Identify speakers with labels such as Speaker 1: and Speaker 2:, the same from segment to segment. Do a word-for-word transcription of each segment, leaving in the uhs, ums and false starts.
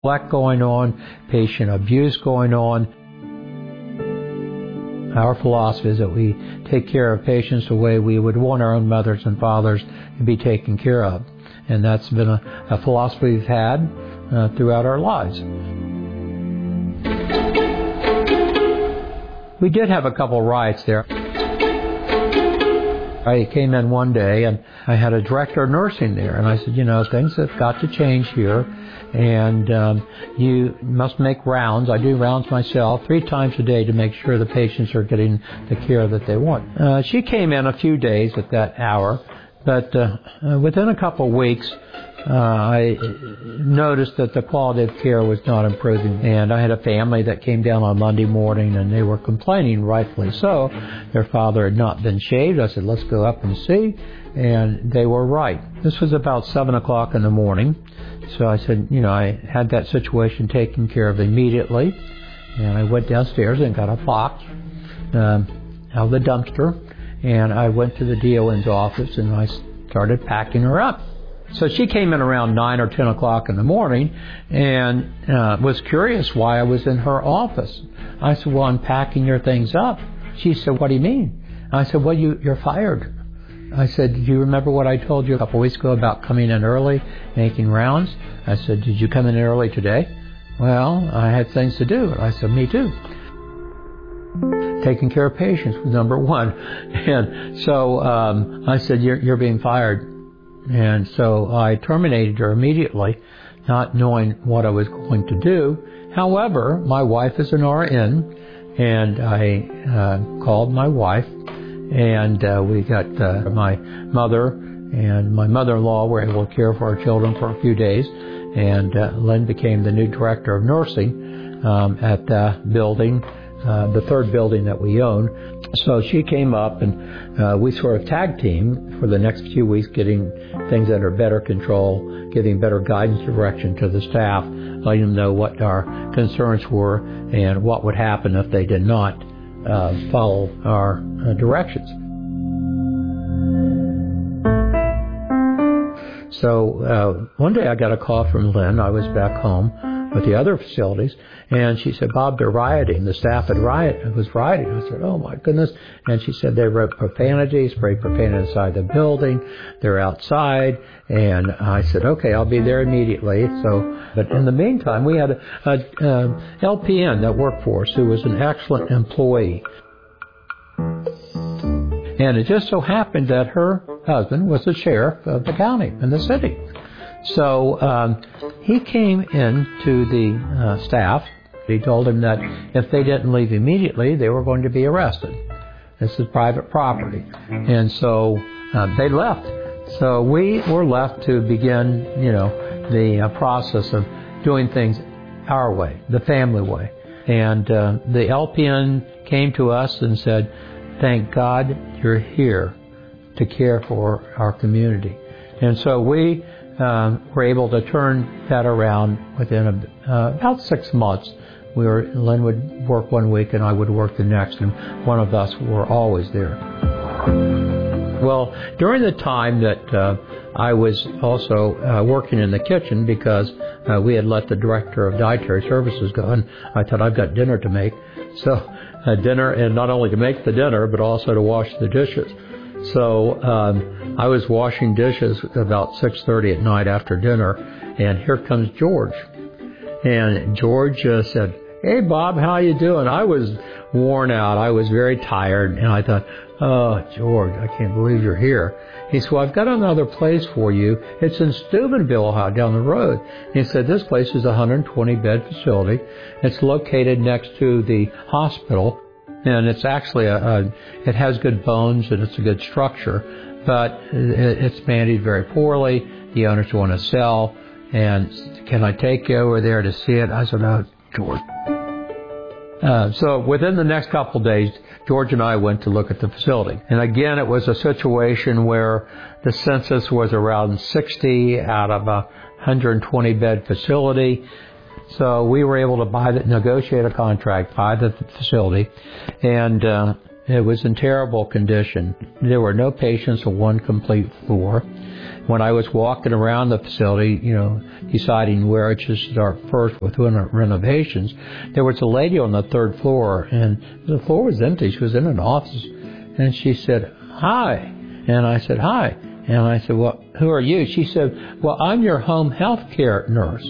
Speaker 1: neglect going on, patient abuse going on. Our philosophy is that we take care of patients the way we would want our own mothers and fathers to be taken care of. And that's been a, a philosophy we've had uh, throughout our lives. We did have a couple riots there. I came in one day and I had a director of nursing there, and I said, you know, things have got to change here, and um, you must make rounds. I do rounds myself three times a day to make sure the patients are getting the care that they want. Uh, she came in a few days at that hour, but uh, uh, within a couple of weeks, Uh, I noticed that the quality of care was not improving, and I had a family that came down on Monday morning, and they were complaining, rightfully so. Their father had not been shaved. I said, let's go up and see, and they were right. This was about seven o'clock in the morning, so I said, you know, I had that situation taken care of immediately, and I went downstairs and got a box um, out of the dumpster, and I went to the D O N's office, and I started packing her up. So she came in around nine or ten o'clock in the morning and uh, was curious why I was in her office. I said, well, I'm packing your things up. She said, what do you mean? I said, well, you, you're fired. I said, do you remember what I told you a couple of weeks ago about coming in early, making rounds? I said, did you come in early today? Well, I had things to do. I said, me too. Taking care of patients was number one. And so um, I said, you're, you're being fired. And so I terminated her immediately, not knowing what I was going to do. However, my wife is an R N, and I uh, called my wife, and uh, we got uh, my mother and my mother-in-law were able to care for our children for a few days, and uh, Lynn became the new director of nursing um, at the building, uh, the third building that we own. So she came up, and uh, we sort of tag team for the next few weeks, getting things under better control, giving better guidance direction to the staff, letting them know what our concerns were and what would happen if they did not uh, follow our uh, directions. So uh, one day I got a call from Lynn. I was back home with the other facilities, and she said, Bob, they're rioting. The staff had riot, was rioting. I said, oh my goodness. And she said they wrote profanity, sprayed profanity inside the building. They're outside. And I said, okay, I'll be there immediately. So, but in the meantime, we had a, a, a L P N that worked for us who was an excellent employee. And it just so happened that her husband was the sheriff of the county in the city. So um, he came in to the uh, staff. He told him that if they didn't leave immediately, they were going to be arrested. This is private property. And so uh, they left. So we were left to begin, you know, the uh, process of doing things our way, the family way. And uh, the L P N came to us and said, thank God you're here to care for our community. And so we Um, were able to turn that around within a, uh, about six months. We were, Lynn would work one week and I would work the next, and one of us were always there. Well, during the time that uh, I was also uh, working in the kitchen, because uh, we had let the director of dietary services go, and I thought, I've got dinner to make. So uh, dinner, and not only to make the dinner, but also to wash the dishes. So um, I was washing dishes about six thirty at night after dinner, and here comes George. And George uh, said, hey, Bob, how you doing? I was worn out. I was very tired, and I thought, oh, George, I can't believe you're here. He said, well, I've got another place for you. It's in Steubenville, down the road. He said, this place is a one hundred twenty bed facility. It's located next to the hospital. And it's actually a, a, it has good bones and it's a good structure, but it's managed very poorly. The owners want to sell, and can I take you over there to see it? I said, no, George. Uh, so within the next couple of days, George and I went to look at the facility. And again, it was a situation where the census was around sixty out of a one hundred twenty bed facility. So we were able to buy the, negotiate a contract, buy the facility, and uh, it was in terrible condition. There were no patients on one complete floor. when I was walking around the facility, you know, deciding where to start first with renovations, there was a lady on the third floor, and the floor was empty. She was in an office, and she said, "Hi." And I said, "Hi." And I said, "Well, who are you?" She said, "Well, I'm your home health care nurse."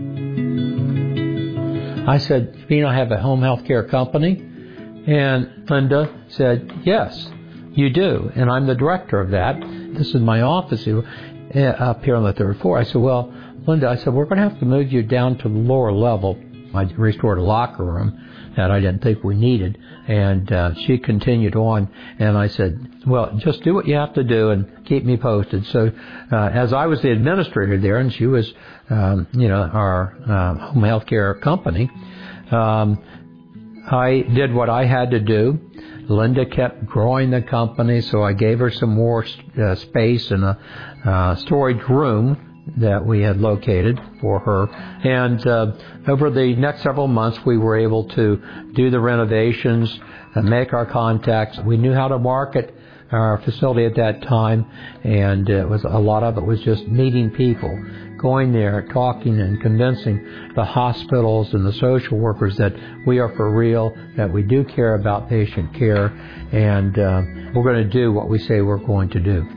Speaker 1: I said, "You know, I have a home health care company?" And Linda said, "Yes, you do, and I'm the director of that. This is my office up here on the third floor." I said, "Well, Linda," I said, "we're going to have to move you down to the lower level." I restored a locker room that I didn't think we needed, and uh, she continued on, and I said, "Well, just do what you have to do and keep me posted." So uh, as I was the administrator there, and she was, um, you know, our uh, home health care company, um, I did what I had to do. Linda kept growing the company, so I gave her some more uh, space in a uh, storage room that we had located for her. And uh, over the next several months, we were able to do the renovations and make our contacts. We knew how to market our facility at that time, and it was a lot of it was just meeting people, going there, talking and convincing the hospitals and the social workers that we are for real, that we do care about patient care, and uh, we're going to do what we say we're going to do.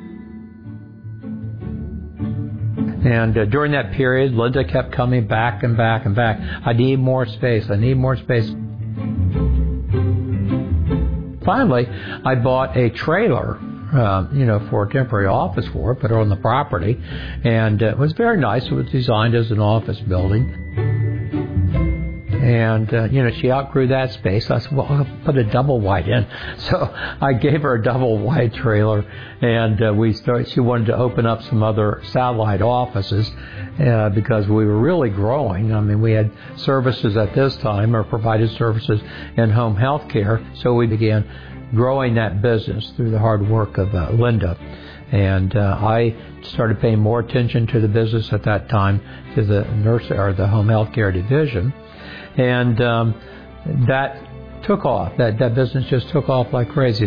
Speaker 1: And uh, during that period, Linda kept coming back and back and back. "I need more space. I need more space." Finally, I bought a trailer, uh, you know, for a temporary office for her, put her on the property, and uh, it was very nice. It was designed as an office building. And, uh, you know, she outgrew that space. I said, "Well, I'll put a double wide in." So I gave her a double wide trailer, and uh, we started, she wanted to open up some other satellite offices uh, because we were really growing. I mean, we had services at this time, or provided services in home health care. So we began growing that business through the hard work of uh, Linda. And uh, I started paying more attention to the business at that time, to the nurse or the home health care division. And um, that took off. That that business just took off like crazy.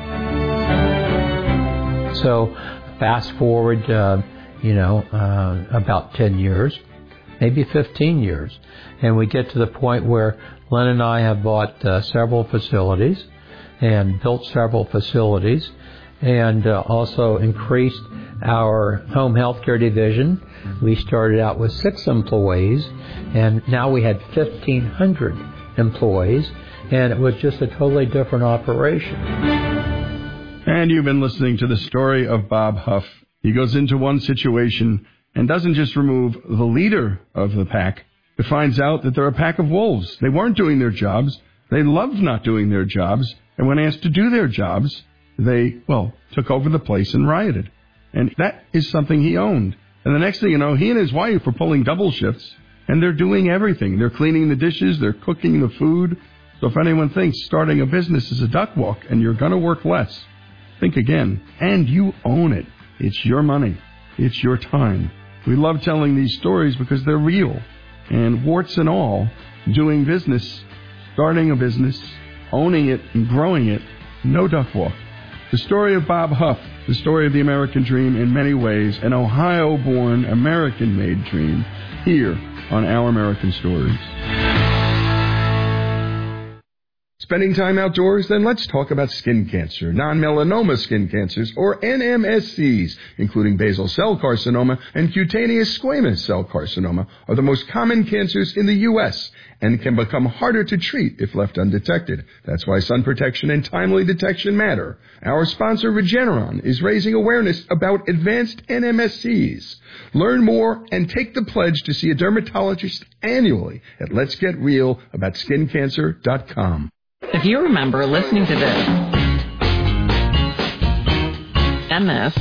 Speaker 1: So fast forward, uh, you know, uh, about ten years, maybe fifteen years, and we get to the point where Len and I have bought uh, several facilities and built several facilities, and uh, also increased our home health care division. We started out with six employees, and now we had fifteen hundred employees, and it was just a totally different operation.
Speaker 2: And you've been listening to the story of Bob Huff. He goes into one situation and doesn't just remove the leader of the pack, but finds out that they're a pack of wolves. They weren't doing their jobs. They loved not doing their jobs, and when asked to do their jobs, they, well, took over the place and rioted. And that is something he owned. And the next thing you know, he and his wife are pulling double shifts, and they're doing everything. They're cleaning the dishes, they're cooking the food. So if anyone thinks starting a business is a duck walk and you're going to work less, think again. And you own it. It's your money. It's your time. We love telling these stories because they're real. And warts and all, doing business, starting a business, owning it and growing it, no duck walk. The story of Bob Huff, the story of the American dream in many ways, an Ohio-born, American-made dream, here on Our American Stories. Spending time outdoors? Then let's talk about skin cancer, non-melanoma skin cancers, or N M S Cs, including basal cell carcinoma and cutaneous squamous cell carcinoma, are the most common cancers in the U S and can become harder to treat if left undetected. That's why sun protection and timely detection matter. Our sponsor, Regeneron, is raising awareness about advanced N M S Cs. Learn more and take the pledge to see a dermatologist annually at lets get real about skin cancer dot com.
Speaker 3: If you remember listening to this, and this,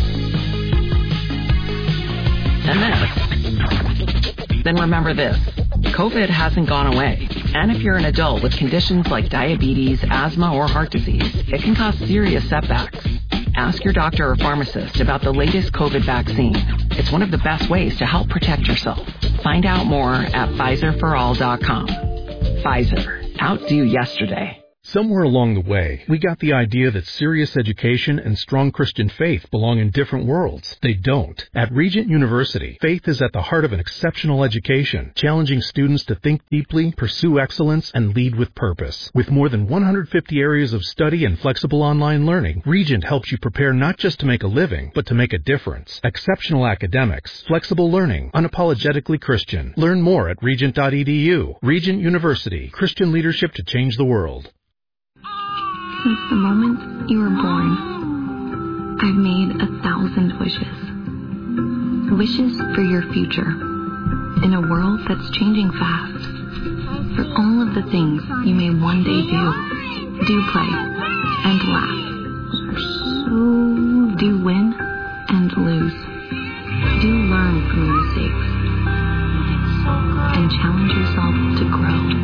Speaker 3: and this, then remember this. COVID hasn't gone away. And if you're an adult with conditions like diabetes, asthma, or heart disease, it can cause serious setbacks. Ask your doctor or pharmacist about the latest COVID vaccine. It's one of the best ways to help protect yourself. Find out more at Pfizer for all dot com. Pfizer. Outdo yesterday.
Speaker 4: Somewhere along the way, we got the idea that serious education and strong Christian faith belong in different worlds. They don't. At Regent University, faith is at the heart of an exceptional education, challenging students to think deeply, pursue excellence, and lead with purpose. With more than one hundred fifty areas of study and flexible online learning, Regent helps you prepare not just to make a living, but to make a difference. Exceptional academics, flexible learning, unapologetically Christian. Learn more at regent dot e d u. Regent University, Christian leadership to change the world.
Speaker 5: Since the moment you were born, I've made a thousand wishes. Wishes for your future. In a world that's changing fast. For all of the things you may one day do. Do play and laugh. Do win and lose. Do learn from your mistakes. And challenge yourself to